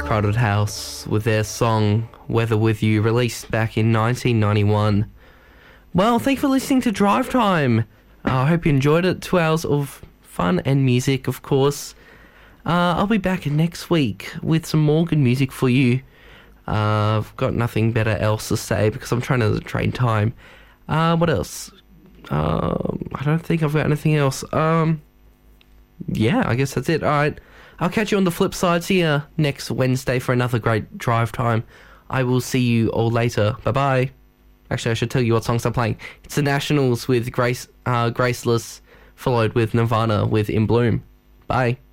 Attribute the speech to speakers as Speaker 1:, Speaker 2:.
Speaker 1: Crowded House with their song Weather With You, released back in 1991. Well, thank you for listening to Drive Time. I hope you enjoyed it. 2 hours of fun and music, of course. I'll be back next week with some more good music for you. I've got nothing better else to say because I'm trying to train time. What else? I don't think I've got anything else. Yeah, I guess that's it. All right. I'll catch you on the flip side. See you next Wednesday for another great Drive Time. I will see you all later. Bye-bye. Actually, I should tell you what songs I'm playing. It's The Nationals with Graceless, followed with Nirvana with In Bloom. Bye.